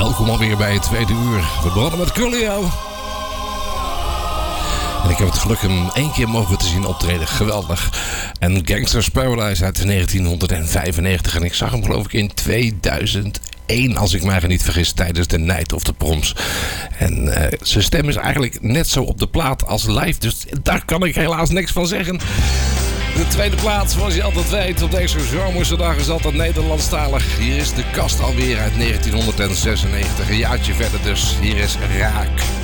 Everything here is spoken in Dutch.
Welkom alweer bij het tweede uur. We begonnen met Coolio. En ik heb het geluk hem 1 keer mogen te zien optreden. Geweldig. En Gangsters Paradise uit 1995. En ik zag hem geloof ik in 2001, als ik mij niet vergis, tijdens de Night of the Proms. En zijn stem is eigenlijk net zo op de plaat als live. Dus daar kan ik helaas niks van zeggen. De tweede plaats, zoals je altijd weet, op deze zomerse dag is altijd Nederlandstalig. Hier is de kast alweer uit 1996, een jaartje verder dus. Hier is Raak.